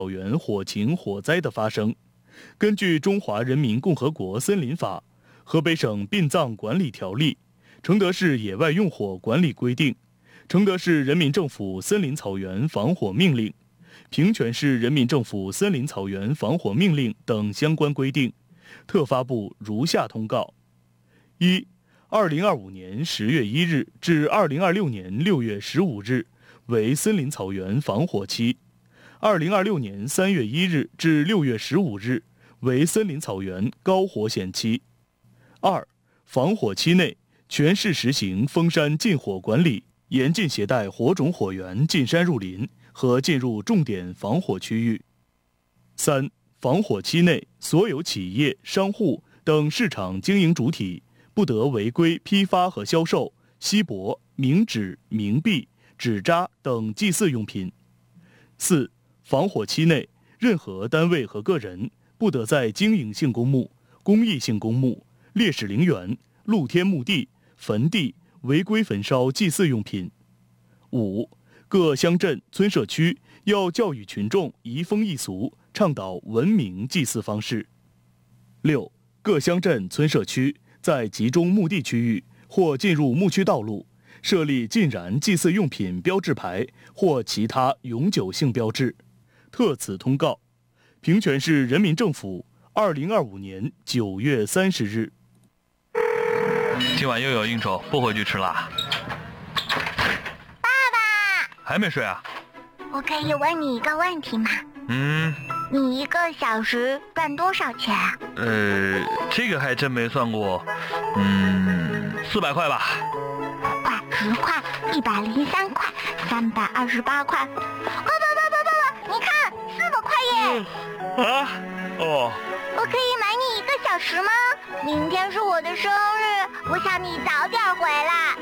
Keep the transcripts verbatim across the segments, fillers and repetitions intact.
草原火情火灾的发生。根据《中华人民共和国森林法》、河北省殡葬管理条例、承德市野外用火管理规定、承德市人民政府森林草原防火命令、平泉市人民政府森林草原防火命令等相关规定，特发布如下通告：一、二零二五年十月一日至二零二六年六月十五日为森林草原防火期；二零二六年三月一日至六月十五日为森林草原高火险期。二、防火期内，全市实行封山禁火管理，严禁携带火种火源进山入林和进入重点防火区域。三、防火期内，所有企业、商户等市场经营主体不得违规批发和销售锡箔、冥纸、冥币、纸扎等祭祀用品。四、防火期内，任何单位和个人不得在经营性公墓、公益性公墓、烈士陵园、露天墓地、坟地违规焚烧祭祀用品。五、各乡镇村社区要教育群众移风易俗，倡导文明祭祀方式。六、各乡镇村社区在集中墓地区域或进入墓区道路设立禁燃祭祀用品标志牌或其他永久性标志。特此通告，平泉市人民政府二零二五年九月三十日。 今晚又有应酬，不回去吃啦。 爸爸， 还没睡啊？ 我可以问你一个问题吗？ 嗯。 你一个小时赚多少钱啊？ 呃，这个还真没算过。嗯，四百块吧。 快，十块，一百零三块，三百二十八块。爸爸，爸爸，爸爸，你看，四百块耶！ 嗯、啊？哦。 我可以买你一个小时吗？明天是我的生日，我想你早点回来。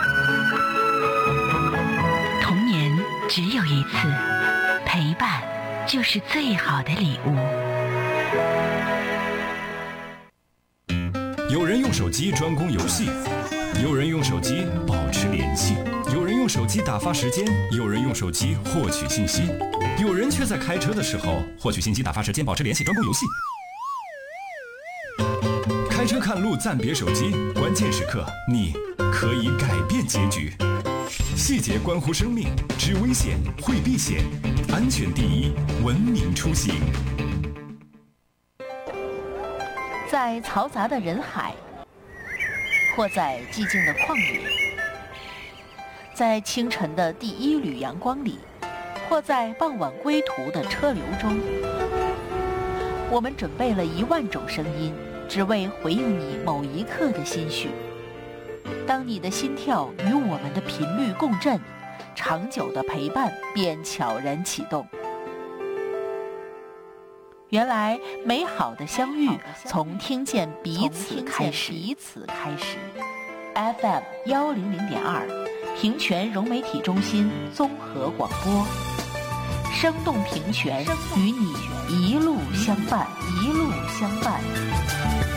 童年只有一次，陪伴就是最好的礼物。 有人用手机专攻游戏，有人用手机保持联系，有人用手机打发时间，有人用手机获取信息，有人却在开车的时候获取信息、打发时间、保持联系、专攻游戏。开车看路暂别手机，关键时刻你可以改变结局。细节关乎生命，知危险会避险，安全第一，文明出行。 在嘈杂的人海，或在寂静的旷野，在清晨的第一缕阳光里，或在傍晚归途的车流中，我们准备了一万种声音，只为回应你某一刻的心绪。当你的心跳与我们的频率共振，长久的陪伴便悄然启动。原来美好的相遇从听见彼此开始。彼此开始。F M 幺零零点二，平泉融媒体中心综合广播，生动平泉，与你一路相伴，一路相伴。